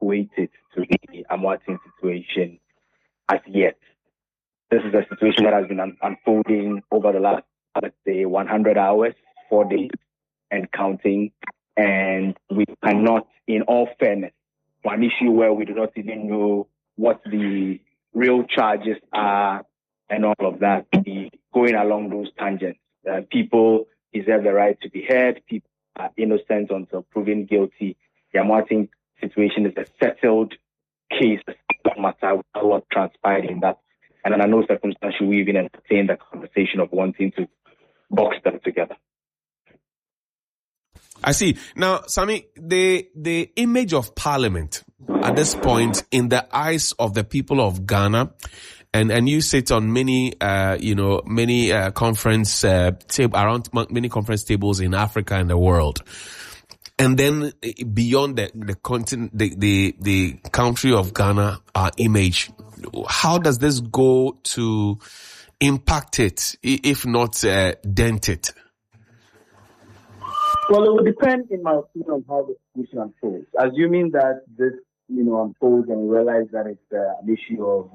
equate it to the Amoating situation as yet. This is a situation that has been unfolding over the last, let's say, 100 hours, 4 days, and counting. And we cannot, in all fairness, one issue where we do not even know what the real charges are and all of that, be going along those tangents. People deserve the right to be heard. People are innocent until proven guilty. The Amoating situation is a settled case. It doesn't matter what transpired in that. And under no circumstance should we even entertain the conversation of wanting to box them together. I see. Now, Sammy, the image of Parliament at this point in the eyes of the people of Ghana, and you sit on many conference around many conference tables in Africa and the world, and then beyond the continent, the country of Ghana, our image. How does this go to impact it, if not dent it? Well, it would depend, in my opinion, on how the situation unfolds. Assuming that this, unfolds and we realize that it's an issue of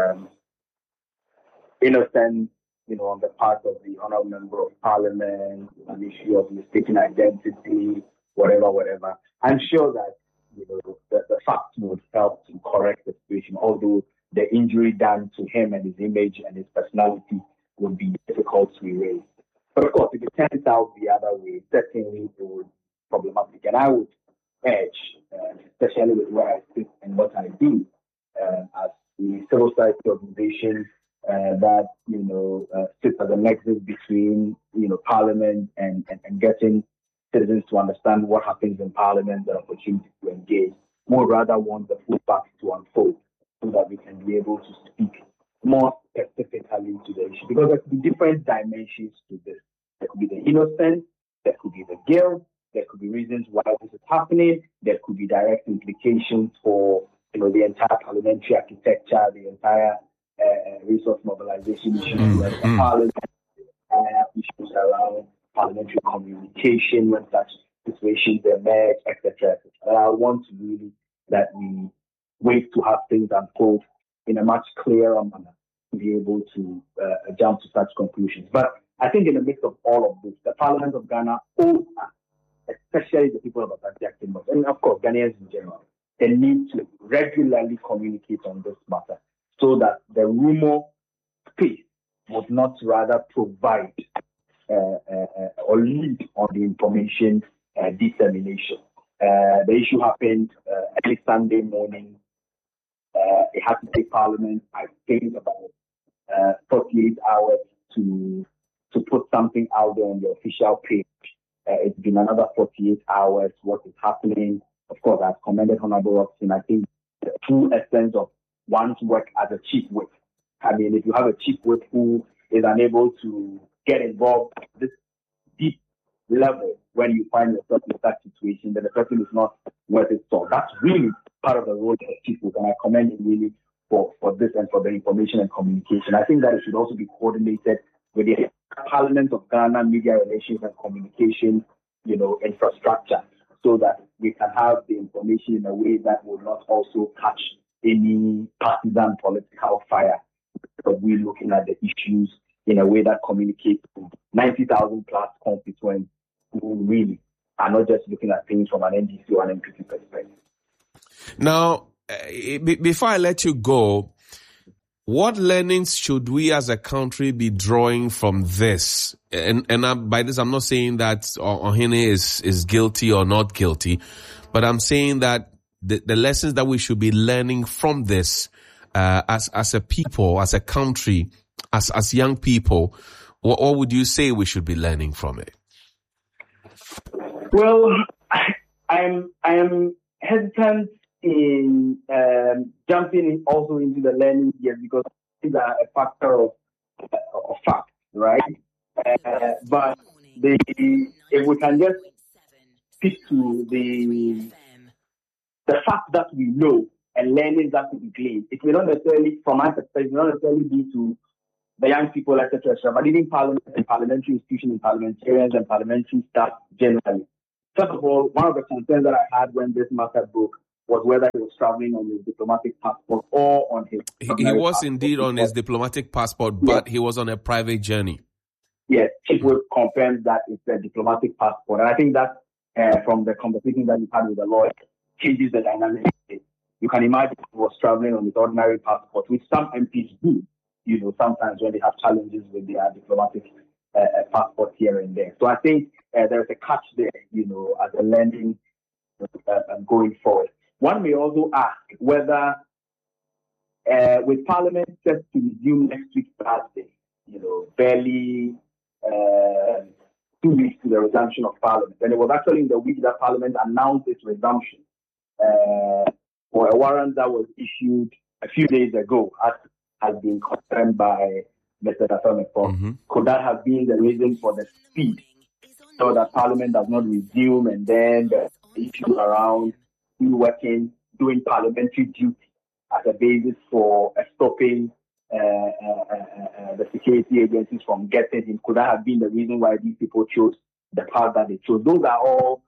innocence, on the part of the honourable member of parliament, an issue of mistaken identity, whatever. I'm sure that, the facts would help to correct the situation, although the injury done to him and his image and his personality would be difficult to erase. But of course, if it turns out the other way, certainly it would be problematic. And I would urge, especially with where I sit and what I do, as the civil society organization that, sits at the nexus between, Parliament and getting citizens to understand what happens in Parliament, the opportunity to engage, would rather want the full facts to unfold so that we can be able to speak more specifically to the issue, because there could be different dimensions to this. There could be the innocence, there could be the guilt, there could be reasons why this is happening, there could be direct implications for the entire parliamentary architecture, the entire resource mobilization issues in Parliament, issues around parliamentary communication when such situations emerge, etc. But I want to really that we wait to have things unfold in a much clearer manner to be able to jump to such conclusions. But I think in the midst of all of this, the Parliament of Ghana owes us, especially the people of Asante Kingdom, and of course Ghanaians in general, they need to regularly communicate on this matter so that the rumor space would not rather provide or lead on the information dissemination. The issue happened early Sunday morning. It had to take Parliament, I think, about 48 hours to put something out there on the official page. It's been another 48 hours. What is happening? Of course, I've commended Honorable Robson. I think the true essence of one's work as a chief whip. I mean, if you have a chief whip who is unable to get involved at this deep level when you find yourself in that situation, then the person is not worth its salt. That's really part of the role of the chief whip, and I commend him really for this and for the information and communication. I think that it should also be coordinated with the Parliament of Ghana media relations and communication, infrastructure, so that we can have the information in a way that will not also catch any partisan political fire. But we're looking at the issues in a way that communicates to 90,000 plus constituents who really are not just looking at things from an NDC or an MPP perspective. Now, before I let you go, what learnings should we as a country be drawing from this? And by this, I'm not saying that Ohene is guilty or not guilty, but I'm saying that the lessons that we should be learning from this as a people, as a country, as young people, what would you say we should be learning from it? Well, I am hesitant in jumping also into the learning here because these are a factor of fact, right? But if we can just speak to the fact that we know and learning that we glean, it may not necessarily, from my perspective, not necessarily be to the young people, etc., but even Parliament and parliamentary institutions and parliamentarians and parliamentary staff generally. First of all, one of the concerns that I had when this matter broke was whether it was traveling on his diplomatic passport or on his... He was indeed on his diplomatic passport, but he was on a private journey. Yes, Chief Whip confirms that it's a diplomatic passport. And I think that from the conversation that you had with the lawyer, changes the dynamic. You can imagine he was traveling on his ordinary passport, which some MPs do, sometimes when they have challenges with their diplomatic passport here and there. So I think there's a catch there, as a learning going forward. One may also ask whether, with Parliament set to resume next week Thursday, barely 2 weeks to the resumption of Parliament, and it was actually in the week that Parliament announced its resumption for a warrant that was issued a few days ago, as has been confirmed by Mr. Dafeme. Could that have been the reason for the speed, so that Parliament does not resume, and then the issue around doing parliamentary duty as a basis for stopping the security agencies from getting him? Could that have been the reason why these people chose the path that they chose? Those are all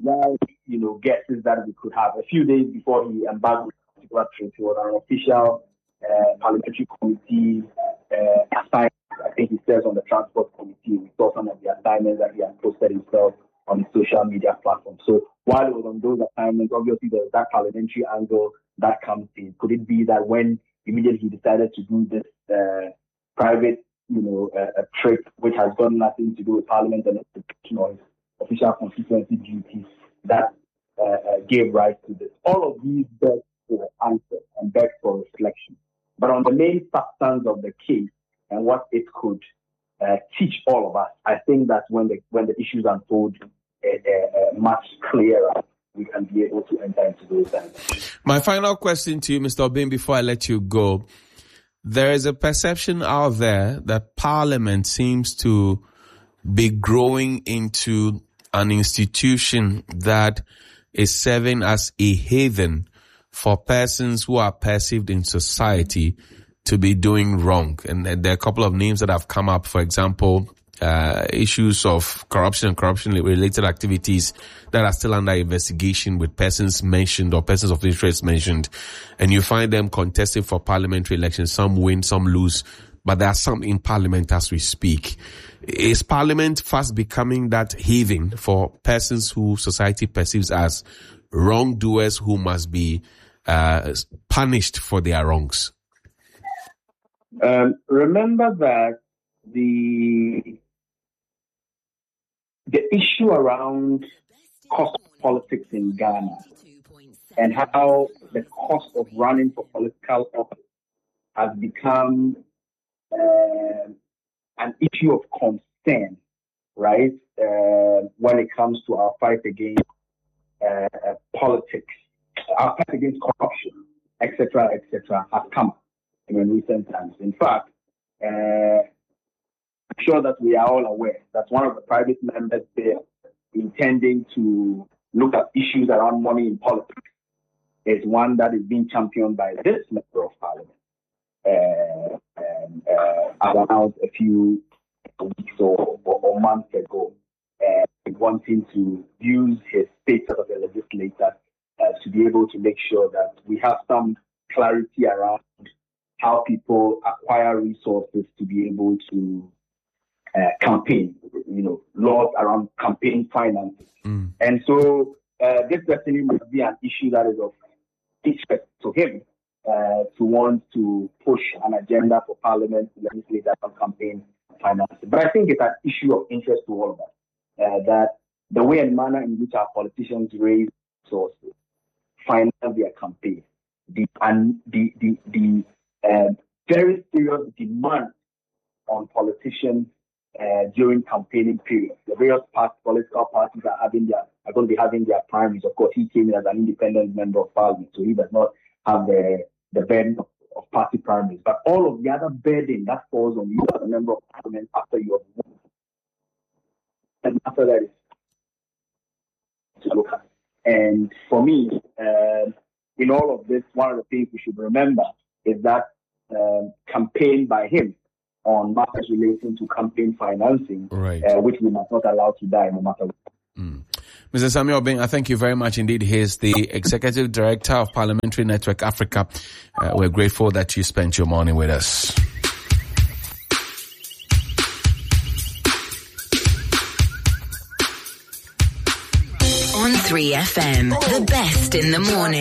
guesses that we could have. A few days before he embarked on a particular trip, he was on an official parliamentary committee assignment. I think he serves on the transport committee. We saw some of the assignments that he had posted himself on his social media platform. So while he was on those assignments, obviously there's that parliamentary angle that comes in. Could it be that when immediately he decided to do this private, a trip which has got nothing to do with Parliament and his official constituency duties, that gave rise to this? All of these beg for answer and beg for reflection. But on the main substance of the case and what it could teach all of us, I think that when the issues unfold much clearer, we can be able to enter into those dimensions. My final question to you, Mr. Obeng, before I let you go. There is a perception out there that Parliament seems to be growing into an institution that is serving as a haven for persons who are perceived in society to be doing wrong. And there are a couple of names that have come up. For example, issues of corruption and corruption-related activities that are still under investigation with persons mentioned or persons of interest mentioned. And you find them contesting for parliamentary elections. Some win, some lose. But there are some in Parliament as we speak. Is Parliament fast becoming that haven for persons who society perceives as wrongdoers who must be punished for their wrongs? Remember that the issue around cost of politics in Ghana and how the cost of running for political office has become an issue of concern, right? When it comes to our fight against politics, our fight against corruption, etc., has come up in recent times. In fact, I'm sure that we are all aware that one of the private members there intending to look at issues around money in politics is one that is being championed by this member of Parliament. Announced a few weeks or months ago, wanting to use his status as a legislator to be able to make sure that we have some clarity around how people acquire resources to be able to campaign, laws around campaign finances. And so this certainly must be an issue that is of interest to him, to want to push an agenda for Parliament to legislate that on campaign finances. But I think it's an issue of interest to all of us, that the way and manner in which our politicians raise resources, finance their campaign, the very serious demand on politicians during campaigning period. The various political parties are going to be having their primaries. Of course, he came in as an independent member of Parliament, so he does not have the burden of party primaries. But all of the other burden that falls on you as a member of Parliament after you have won, and after that is to look at. And for me, in all of this, one of the things we should remember is that campaign by him on matters relating to campaign financing, right, which we must not allow to die no matter what. Mr. Samuel Obeng, I thank you very much indeed. He is the Executive Director of Parliamentary Network Africa. We're grateful that you spent your morning with us. On 3FM, the best in the morning.